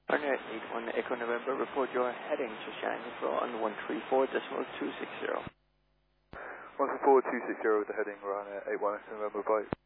Ryanair 81 Echo November, report your heading to Shanghai Flow on 134.260. 134.260 with the heading Ryanair 81 Echo November, bye.